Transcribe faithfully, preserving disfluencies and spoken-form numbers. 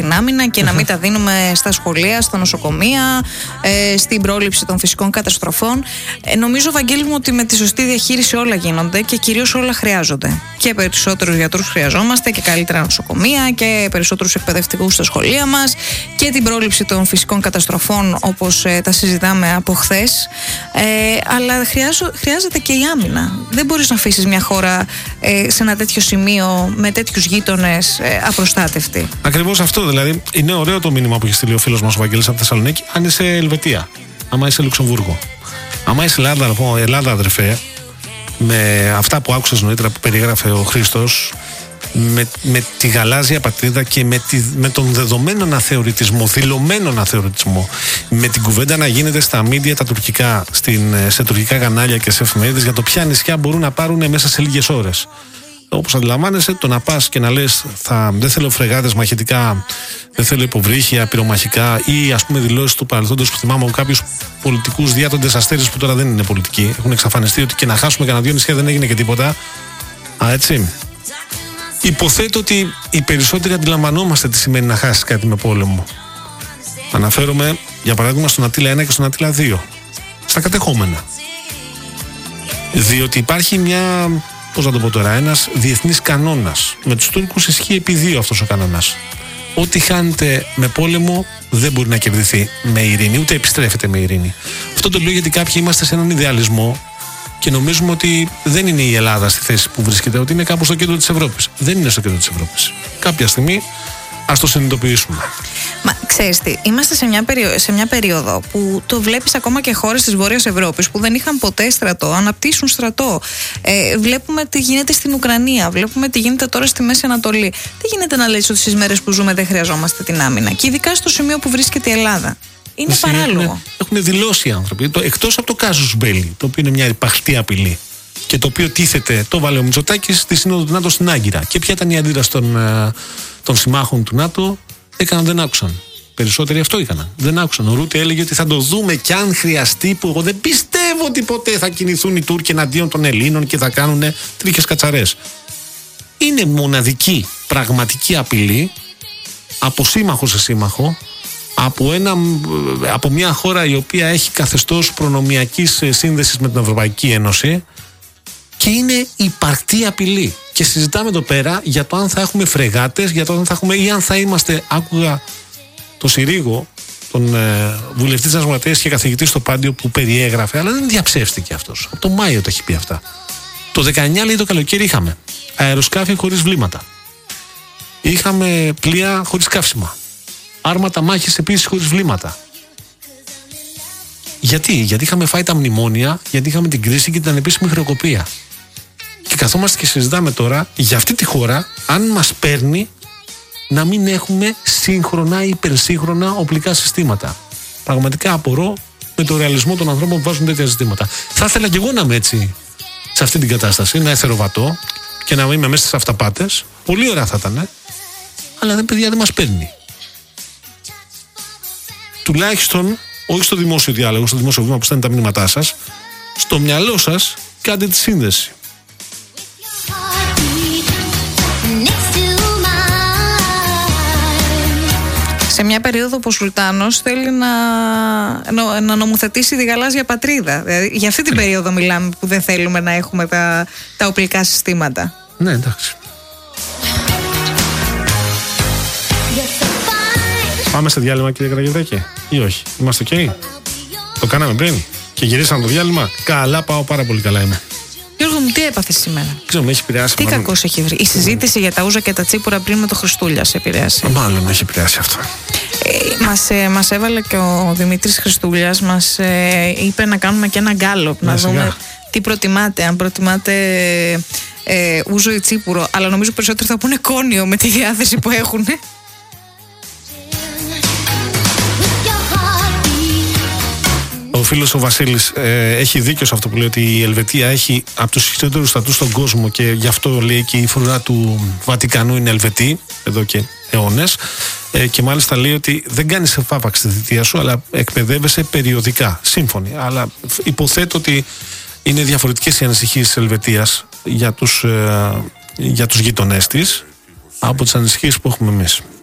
την άμυνα και να μην τα δίνουμε στα σχολεία, στα νοσοκομεία, ε, στην πρόληψη των φυσικών καταστροφών. Ε, νομίζω, Βαγγέλη μου, ότι με τη σωστή διαχείριση όλα γίνονται και κυρίως όλα χρειάζονται. Και περισσότερους γιατρούς χρειαζόμαστε και καλύτερα νοσοκομεία και περισσότερους εκπαιδευτικούς στα σχολεία μας και την πρόληψη των φυσικών καταστροφών, όπως ε, τα συζητάμε από χθες. Ε, αλλά χρειάζο, χρειάζεται και η άμυνα. Δεν μπορείς να αφήσεις μια χώρα ε, σε ένα τέτοιο σημείο με τέτοιους γείτονες ε, απροστάτευτη. Ακριβώς αυτό. Δηλαδή, είναι ωραίο το μήνυμα που έχει στείλει ο φίλος μας ο Βαγγέλης από Θεσσαλονίκη. Αν είσαι Ελβετία, άμα είσαι Λουξεμβούργο, άμα είσαι Ελλάδα, Ελλάδα αδερφέ, με αυτά που άκουσες νωρίτερα που περιγράφε ο Χρήστος, με, με τη γαλάζια πατρίδα και με, τη, με τον δεδομένο αναθεωρητισμό, δηλωμένο αναθεωρητισμό, με την κουβέντα να γίνεται στα μίντια τα τουρκικά, στην, σε τουρκικά κανάλια και σε εφημερίδες για το ποια νησιά μπορούν να πάρουν μέσα σε λίγες ώρες. Όπως αντιλαμβάνεσαι, το να πας και να λες θα, δεν θέλω φρεγάτες μαχητικά, δεν θέλω υποβρύχια, πυρομαχικά ή ας πούμε δηλώσεις του παρελθόντος που θυμάμαι από κάποιους πολιτικούς διάτοντες αστέρες που τώρα δεν είναι πολιτικοί. Έχουν εξαφανιστεί ότι και να χάσουμε κανένα δύο νησιά δεν έγινε και τίποτα. Α, έτσι. Υποθέτω ότι οι περισσότεροι αντιλαμβανόμαστε τι σημαίνει να χάσεις κάτι με πόλεμο. Αναφέρομαι για παράδειγμα στον Αττήλα ένα και στον Αττήλα δύο. Στα κατεχόμενα. Διότι υπάρχει μια, πώς να το πω τώρα, ένας διεθνής κανόνας. Με τους Τούρκους ισχύει επί δύο αυτός ο κανόνας. Ό,τι χάνεται με πόλεμο δεν μπορεί να κερδιθεί με ειρήνη, ούτε επιστρέφεται με ειρήνη. Αυτό το λέω γιατί κάποιοι είμαστε σε έναν ιδεαλισμό και νομίζουμε ότι δεν είναι η Ελλάδα στη θέση που βρίσκεται, ότι είναι κάπου στο κέντρο της Ευρώπης. Δεν είναι στο κέντρο της Ευρώπης. Κάποια στιγμή ας το συνειδητοποιήσουμε. Μα ξέρεις τι, είμαστε σε μια, περίοδο, σε μια περίοδο που το βλέπεις ακόμα και χώρες της Βόρειας Ευρώπης που δεν είχαν ποτέ στρατό, αναπτύσσουν στρατό. Ε, βλέπουμε τι γίνεται στην Ουκρανία, βλέπουμε τι γίνεται τώρα στη Μέση Ανατολή. Τι γίνεται να λες ότι στις μέρες που ζούμε δεν χρειαζόμαστε την άμυνα, και ειδικά στο σημείο που βρίσκεται η Ελλάδα. Είναι παράλογο. Έχουν δηλώσει οι άνθρωποι, εκτός από το κάζους μπέλι, το οποίο είναι μια υπαρκτή απειλή και το οποίο τίθεται, το βάλε ο Μητσοτάκης στη Σύνοδο του ΝΑΤΟ στην Άγκυρα. Και ποια ήταν η αντίδραση των, των συμμάχων του ΝΑΤΟ? Έκαναν, δεν άκουσαν. Περισσότεροι αυτό έκαναν. Δεν άκουσαν. Ο Ρούτε έλεγε ότι θα το δούμε κι αν χρειαστεί, που εγώ δεν πιστεύω ότι ποτέ θα κινηθούν οι Τούρκοι εναντίον των Ελλήνων και θα κάνουν τρίχες κατσαρές. Είναι μοναδική πραγματική απειλή από σύμμαχο σε σύμμαχο, από, ένα, από μια χώρα η οποία έχει καθεστώς προνομιακής σύνδεσης με την Ευρωπαϊκή Ένωση και είναι υπαρκτή απειλή. Και συζητάμε εδώ πέρα για το αν θα έχουμε φρεγάτες, για το αν θα έχουμε ή αν θα είμαστε. Άκουγα το Συρίγο, τον ε, βουλευτή της Δημοκρατίας και καθηγητή στο Πάντιο που περιέγραφε, αλλά δεν διαψεύστηκε αυτός. Από το Μάιο το έχει πει αυτά. Το δεκαεννιά, λέει, το καλοκαίρι είχαμε αεροσκάφη χωρίς βλήματα. Είχαμε πλοία χωρίς καύσιμα. Άρματα μάχης επίσης χωρίς βλήματα. Γιατί? Γιατί είχαμε φάει τα μνημόνια, γιατί είχαμε την κρίση και την ανεπίσημη χρεοκοπία. Και καθόμαστε και συζητάμε τώρα για αυτή τη χώρα, αν μας παίρνει να μην έχουμε σύγχρονα ή υπερσύγχρονα οπλικά συστήματα. Πραγματικά απορώ με το ρεαλισμό των ανθρώπων που βάζουν τέτοια ζητήματα. Θα ήθελα κι εγώ να είμαι έτσι, σε αυτή την κατάσταση, να εθεροβατώ και να είμαι μέσα στις αυταπάτες. Πολύ ωραία θα ήταν, αλλά δεν, παιδιά, δεν μας παίρνει. Τουλάχιστον, όχι στο δημόσιο διάλογο, στο δημόσιο βήμα που στέλνει τα μηνύματά σας, στο μυαλό σας κάντε τη σύνδεση. Σε μια περίοδο που ο Σουλτάνος θέλει να, να νομοθετήσει τη γαλάζια πατρίδα. Δηλαδή, για αυτή την περίοδο μιλάμε που δεν θέλουμε να έχουμε τα, τα οπλικά συστήματα. Ναι, εντάξει. Πάμε σε διάλειμμα, κύριε Καραγευρέκη, ή όχι? Είμαστε ok? Το κάναμε πριν και γυρίσαμε το διάλειμμα. Καλά, πάω πάρα πολύ καλά είμαι. Γιώργο μου, τι έπαθες σήμερα? Ξέρω, με έχει επηρεάσει. Τι κακός έχει βρει? Η συζήτηση για τα ούζα και τα τσίπουρα πριν με το Χριστούλια σε επηρέασε? Μάλλον έχει επηρεάσει αυτό. Ε, μας, ε, μας έβαλε και ο Δημήτρης Χριστούλιας, μας ε, είπε να κάνουμε και ένα γκάλωπ, να, να δούμε σιγά τι προτιμάτε, αν προτιμάτε ε, ούζο ή τσίπουρο, αλλά νομίζω περισσότερο θα πούνε κόνιο με τη διάθεση που έχουν. Ο φίλος ο Βασίλης ε, έχει δίκιο σε αυτό που λέει, ότι η Ελβετία έχει από τους χειρότερους στρατούς στον κόσμο και γι' αυτό λέει και η φρουρά του Βατικανού είναι Ελβετή εδώ και αιώνες, ε, και μάλιστα λέει ότι δεν κάνεις εφάπαξ τη θητεία σου, αλλά εκπαιδεύεσαι περιοδικά. Σύμφωνοι, αλλά υποθέτω ότι είναι διαφορετικές οι ανησυχίες της Ελβετίας για τους, ε, για τους γείτονές της από τις ανησυχίες που έχουμε εμείς.